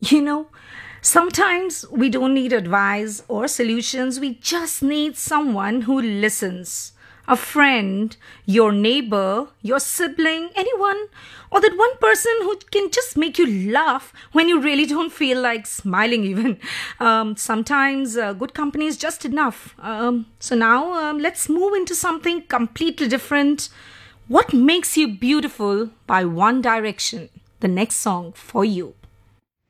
You know, sometimes we don't need advice or solutions, we just need someone who listens. A friend, your neighbor, your sibling, anyone, or that one person who can just make you laugh when you really don't feel like smiling, even. Sometimes good company is just enough. So now let's move into something completely different. What makes you beautiful by One Direction? The next song for you.